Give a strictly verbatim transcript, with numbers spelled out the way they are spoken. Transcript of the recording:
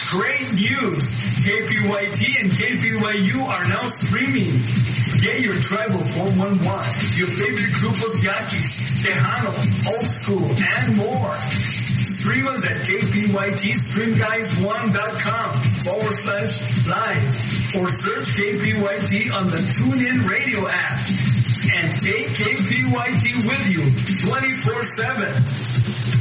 Great news! K P Y T and K P Y U are now streaming. Get your tribal four one one, your favorite grupos Yaquis, Tejano, Old School, and more. Stream us at kpytstreamguys1.com forward slash live or search K P Y T on the TuneIn Radio app. And take K P Y T with you twenty-four seven.